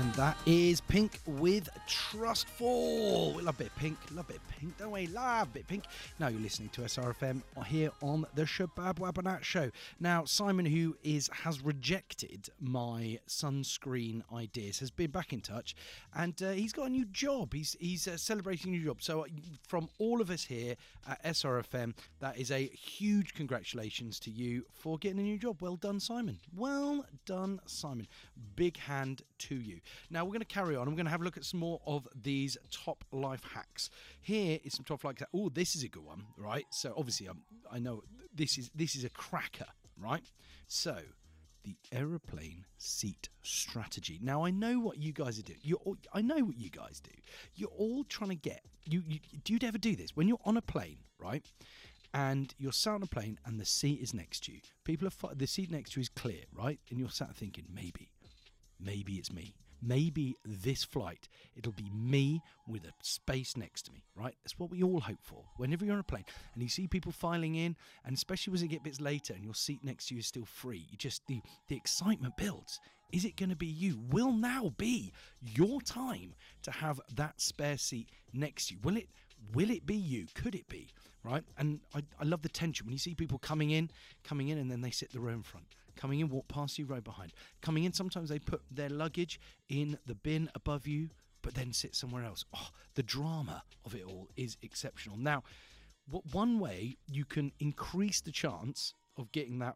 That is Pink with Trustful. We love a bit of Pink, don't we? Love a bit of Pink. Now you're listening to SRFM here on the Shabab Wabanat Show. Now, Simon, who has rejected my sunscreen ideas, has been back in touch, and he's got a new job. He's celebrating a new job. So from all of us here at SRFM, that is a huge congratulations to you for getting a new job. Well done, Simon. Well done, Simon. Big hand to you. Now we're going to carry on. I'm going to have a look at some more of these top life hacks. Here is some top life hacks. Oh, this is a good one, right? So obviously I know this is a cracker, right? So the aeroplane seat strategy. Now I know what you guys are doing. I know what you guys do. You're all trying to get. Do you ever do this when you're on a plane, right? And you're sat on a plane and the seat is next to you. The seat next to you is clear, right? And you're sat thinking, maybe it's me. Maybe this flight, it'll be me with a space next to me, right? That's what we all hope for. Whenever you're on a plane and you see people filing in, and especially as it gets bits later and your seat next to you is still free, the excitement builds. Is it going to be you? Will now be your time to have that spare seat next to you? Will it be you? Could it be? Right? And I love the tension when you see people coming in, and then they sit the row in front. Coming in, walk past you, row behind. Coming in, sometimes they put their luggage in the bin above you, but then sit somewhere else. Oh, the drama of it all is exceptional. Now, one way you can increase the chance of getting that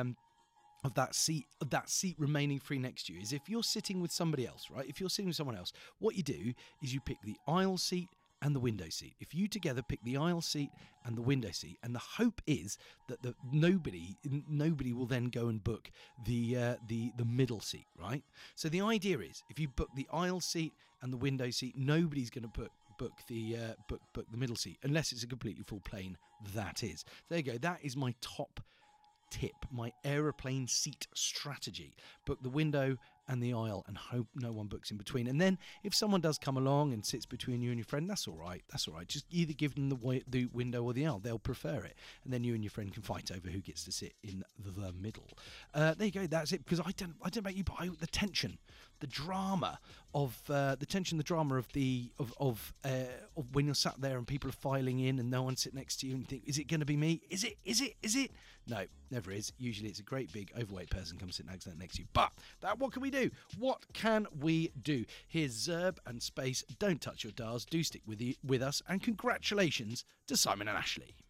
of that seat remaining free next to you is if you're sitting with somebody else, right? If you're sitting with someone else, what you do is you pick the aisle seat and the window seat. If you together pick the aisle seat and the window seat, and the hope is that nobody will then go and book the middle seat, right? So the idea is if you book the aisle seat and the window seat, nobody's going to book the middle seat unless it's a completely full plane. That is. There you go. That is my top tip, my aeroplane seat strategy. Book the window and the aisle and hope no one books in between. And then if someone does come along and sits between you and your friend, that's all right. Just either give them the window or the aisle. They'll prefer it. And then you and your friend can fight over who gets to sit in the middle. There you go. That's it. Because I don't know about you, but the tension, the drama of when you're sat there and people are filing in and no one sit next to you and you think, is it going to be me? Is it? No, never is. Usually it's a great big overweight person comes sitting next to you. But what can we do? What can we do? Here's Zerb and Space. Don't touch your dials. Do stick with us. And congratulations to Simon and Ashley.